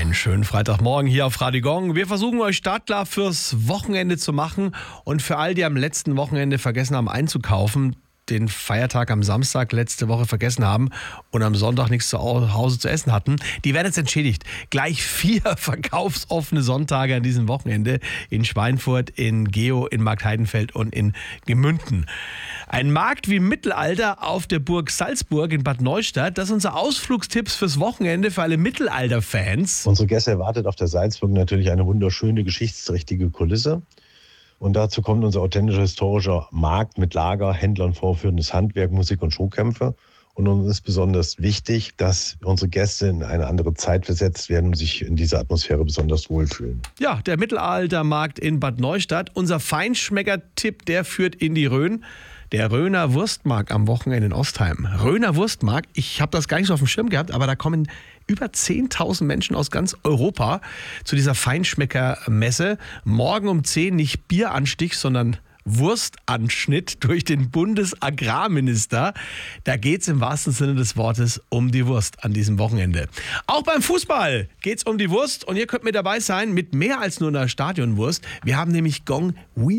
Einen schönen Freitagmorgen hier auf Radio Gong. Wir versuchen euch startklar fürs Wochenende zu machen und für all die am letzten Wochenende vergessen haben einzukaufen, den Feiertag am Samstag letzte Woche vergessen haben und am Sonntag nichts zu Hause zu essen hatten, die werden jetzt entschädigt. Gleich 4 verkaufsoffene Sonntage an diesem Wochenende in Schweinfurt, in Geo, in Marktheidenfeld und in Gemünden. Ein Markt wie im Mittelalter auf der Burg Salzburg in Bad Neustadt, das sind unsere Ausflugstipps fürs Wochenende für alle Mittelalter-Fans. Unsere Gäste erwartet auf der Salzburg natürlich eine wunderschöne, geschichtsträchtige Kulisse. Und dazu kommt unser authentischer historischer Markt mit Lager, Händlern, vorführendes Handwerk, Musik und Showkämpfe. Und uns ist besonders wichtig, dass unsere Gäste in eine andere Zeit versetzt werden und sich in dieser Atmosphäre besonders wohlfühlen. Ja, der Mittelaltermarkt in Bad Neustadt. Unser Feinschmecker-Tipp, der führt in die Rhön. Der Rhöner Wurstmarkt am Wochenende in Ostheim. Rhöner Wurstmarkt, ich habe das gar nicht so auf dem Schirm gehabt, aber da kommen über 10.000 Menschen aus ganz Europa zu dieser Feinschmecker-Messe. Morgen um 10 nicht Bieranstich, sondern Wurstanschnitt durch den Bundesagrarminister. Da geht es im wahrsten Sinne des Wortes um die Wurst an diesem Wochenende. Auch beim Fußball geht es um die Wurst und ihr könnt mit dabei sein mit mehr als nur einer Stadionwurst. Wir haben nämlich Gong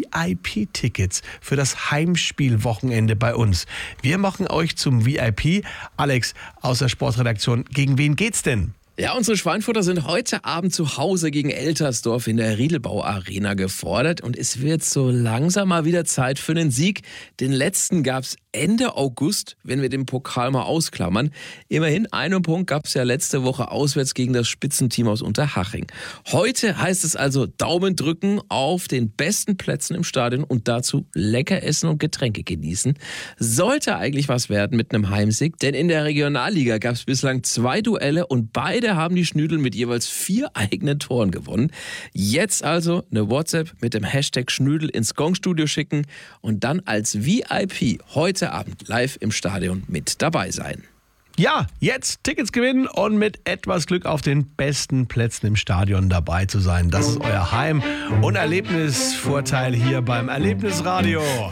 VIP-Tickets für das Heimspielwochenende bei uns. Wir machen euch zum VIP. Alex aus der Sportredaktion, gegen wen geht's denn? Ja, unsere Schweinfurter sind heute Abend zu Hause gegen Eltersdorf in der Riedelbau Arena gefordert und es wird so langsam mal wieder Zeit für einen Sieg. Den letzten gab's Ende August, wenn wir den Pokal mal ausklammern. Immerhin einen Punkt gab's ja letzte Woche auswärts gegen das Spitzenteam aus Unterhaching. Heute heißt es also Daumen drücken auf den besten Plätzen im Stadion und dazu lecker essen und Getränke genießen. Sollte eigentlich was werden mit einem Heimsieg, denn in der Regionalliga gab's bislang 2 Duelle und beide haben die Schnüdel mit jeweils 4 eigenen Toren gewonnen. Jetzt also eine WhatsApp mit dem Hashtag Schnüdel ins Gong-Studio schicken und dann als VIP heute Abend live im Stadion mit dabei sein. Ja, jetzt Tickets gewinnen und mit etwas Glück auf den besten Plätzen im Stadion dabei zu sein. Das ist euer Heim- und Erlebnisvorteil hier beim Erlebnisradio.